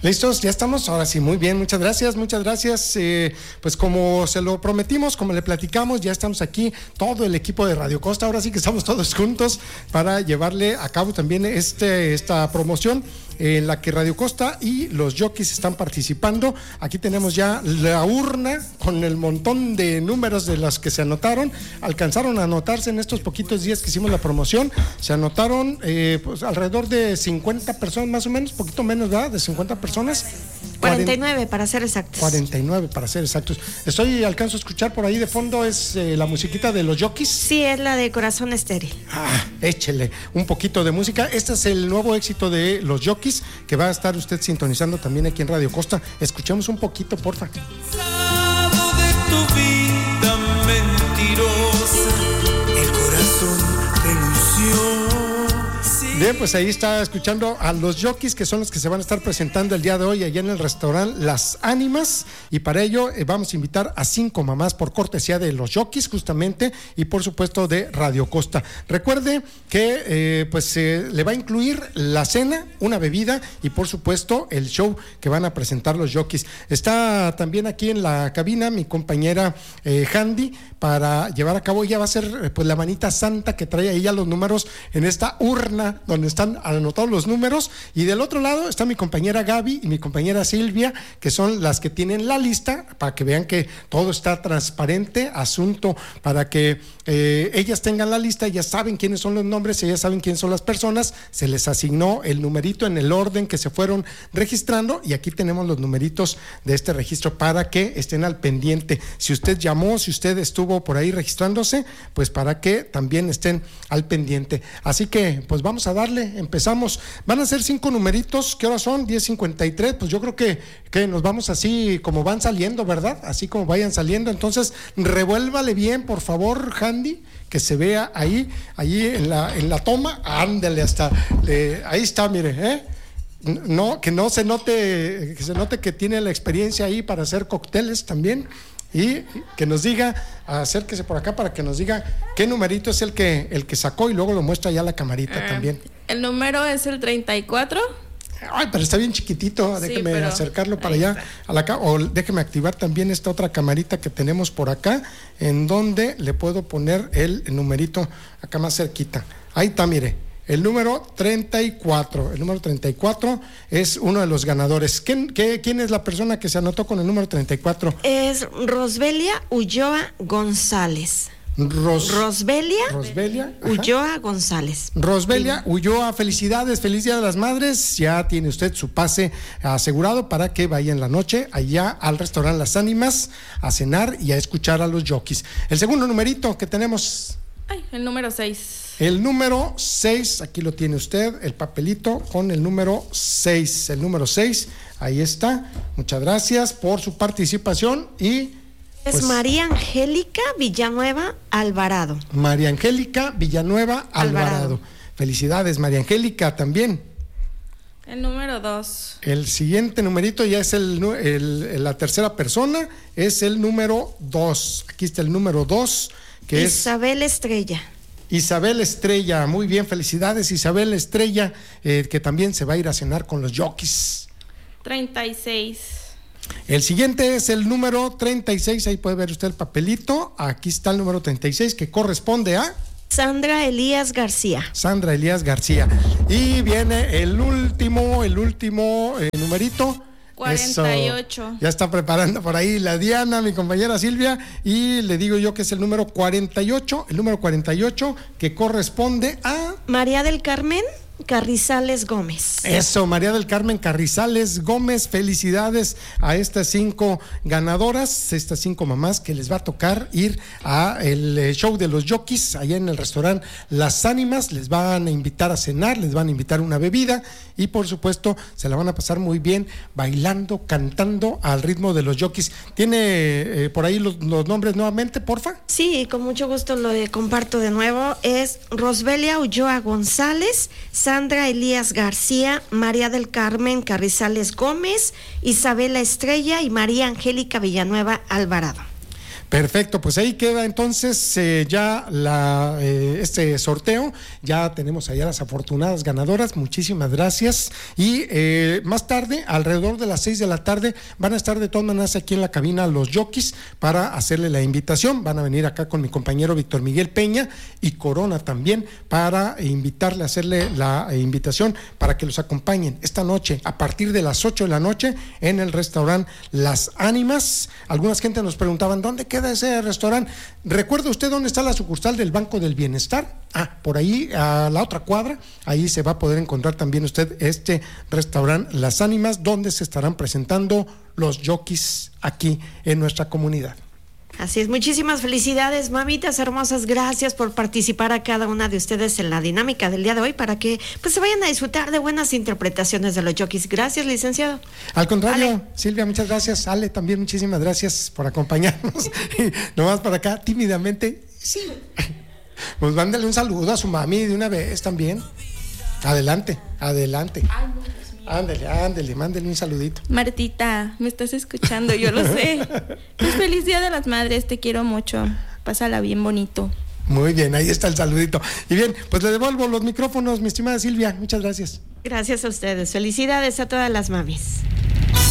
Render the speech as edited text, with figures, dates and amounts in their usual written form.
Listos, ya estamos. Ahora sí, muy bien, muchas gracias. Pues como se lo prometimos, como le platicamos, ya estamos aquí, todo el equipo de Radio Costa. Ahora sí que estamos todos juntos para llevarle a cabo también esta promoción en la que Radio Costa y los jockeys están participando. Aquí tenemos ya la urna con el montón de números de los que se anotaron. Alcanzaron a anotarse en estos poquitos días que hicimos la promoción. Se anotaron pues alrededor de 50 personas, más o menos, poquito menos, ¿verdad? De 50 personas. 49 para ser exactos. 49 para ser exactos. Alcanzo a escuchar por ahí de fondo, es la musiquita de los jockeys. Sí, es la de Corazón Estéril. Échele un poquito de música. Este es el nuevo éxito de los jockeys que va a estar usted sintonizando también aquí en Radio Costa. Escuchemos un poquito, porfa. Cansado de tu vida mentirosa, el corazón renunció. Bien, pues ahí está escuchando a los jockeys, que son los que se van a estar presentando el día de hoy allá en el restaurante Las Ánimas, y para ello vamos a invitar a 5 mamás por cortesía de los jockeys justamente, y por supuesto de Radio Costa. Recuerde que le va a incluir la cena, una bebida y por supuesto el show que van a presentar los jockeys. Está también aquí en la cabina mi compañera Handy para llevar a cabo. Ella va a ser pues la manita santa que trae ahí ya los números en esta urna donde están anotados los números, y del otro lado está mi compañera Gaby y mi compañera Silvia, que son las que tienen la lista, para que vean que todo está transparente, asunto para que ellas tengan la lista, ellas saben quiénes son los nombres, ellas saben quiénes son las personas, se les asignó el numerito en el orden que se fueron registrando, y aquí tenemos los numeritos de este registro para que estén al pendiente. Si usted llamó, si usted estuvo por ahí registrándose, pues para que también estén al pendiente. Así que pues vamos a darle, empezamos. Van a ser 5 numeritos. ¿Qué hora son? 10:53. Pues yo creo que nos vamos así como van saliendo, ¿verdad? Así como vayan saliendo. Entonces, revuélvale bien, por favor, Handy, que se vea ahí en la toma. Ándale, hasta ahí está, mire, No, que no se note, que se note que tiene la experiencia ahí para hacer cócteles también. Y que nos diga, acérquese por acá para que nos diga qué numerito es el que sacó, y luego lo muestra ya la camarita también. El número es el 34. Ay, pero está bien chiquitito, sí, déjeme acercarlo para allá a la o déjeme activar también esta otra camarita que tenemos por acá, en donde le puedo poner el numerito acá más cerquita. Ahí está, mire. El número 34. El número 34 es uno de los ganadores. ¿Quién es la persona que se anotó con el número 34? Es Rosbelia Ulloa González. Rosbelia Ulloa González. Rosbelia Ulloa, felicidades, feliz Día de las Madres. Ya tiene usted su pase asegurado para que vaya en la noche allá al restaurante Las Ánimas a cenar y a escuchar a los jockeys. El segundo numerito que tenemos. El número 6. El número 6, aquí lo tiene usted, el papelito con el número 6. El número 6, ahí está. Muchas gracias por su participación. Y es María Angélica Villanueva Alvarado. María Angélica Villanueva Alvarado. Felicidades, María Angélica, también. El número 2. El siguiente numerito ya es la tercera persona, es el número 2. Aquí está el número 2, que Isabel Estrella. Isabel Estrella, muy bien, felicidades Isabel Estrella, que también se va a ir a cenar con los jockeys. 36. El siguiente es el número 36, ahí puede ver usted el papelito, aquí está el número 36 que corresponde a Sandra Elías García. Sandra Elías García. Y viene el último numerito. 48. Eso. Ya está preparando por ahí la Diana, mi compañera Silvia, y le digo yo que es el número 48, que corresponde a María del Carmen Carrizales Gómez. Eso, María del Carmen Carrizales Gómez, felicidades a estas 5 ganadoras, estas 5 mamás que les va a tocar ir a el show de los jockeys allá en el restaurante Las Ánimas. Les van a invitar a cenar, les van a invitar una bebida y por supuesto se la van a pasar muy bien bailando, cantando al ritmo de los jockeys. ¿Tiene por ahí los nombres nuevamente, porfa? Sí, con mucho gusto lo comparto de nuevo. Es Rosbelia Ulloa González, Sandra Elías García, María del Carmen Carrizales Gómez, Isabela Estrella y María Angélica Villanueva Alvarado. Perfecto, pues ahí queda entonces ya este sorteo. Ya tenemos allá las afortunadas ganadoras. Muchísimas gracias. Y más tarde, alrededor de las 6 de la tarde, van a estar de todas maneras aquí en la cabina los jockeys para hacerle la invitación. Van a venir acá con mi compañero Víctor Miguel Peña y Corona también para invitarle, hacerle la invitación para que los acompañen esta noche a partir de las 8 de la noche en el restaurante Las Ánimas. Algunas gente nos preguntaban, ¿dónde queda ese restaurante? ¿Recuerda usted dónde está la sucursal del Banco del Bienestar? Por ahí, a la otra cuadra, ahí se va a poder encontrar también usted este restaurante Las Ánimas, donde se estarán presentando los jockeys aquí en nuestra comunidad. Así es, muchísimas felicidades, mamitas hermosas, gracias por participar a cada una de ustedes en la dinámica del día de hoy para que pues se vayan a disfrutar de buenas interpretaciones de los jockeys. Gracias, licenciado. Al contrario, Ale. Silvia, muchas gracias. Ale, también muchísimas gracias por acompañarnos. Y nomás para acá, tímidamente, sí. Pues mándale un saludo a su mami de una vez también. Adelante. Ay, no, Dios mío. Ándele, mándele un saludito. Martita, me estás escuchando, yo lo sé. Pues feliz Día de las Madres, te quiero mucho. Pásala bien bonito. Muy bien, ahí está el saludito. Y bien, pues le devuelvo los micrófonos, mi estimada Silvia. Muchas gracias. Gracias a ustedes, felicidades a todas las mamis.